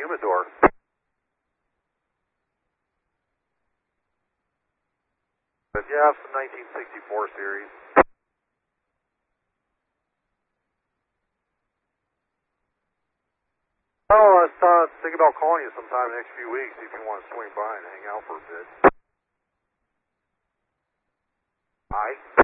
humidor. But yeah, it's the 1964 series. Oh, I was thinking about calling you sometime in the next few weeks if you want to swing by and hang out for a bit. Aye.